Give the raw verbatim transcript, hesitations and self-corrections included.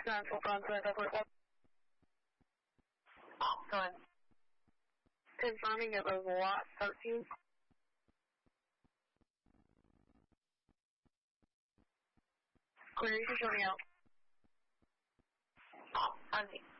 Central Contact, Airport seven. Go ahead. Confirming it was lot thirteen. Clear, you can show me out. Ozzy.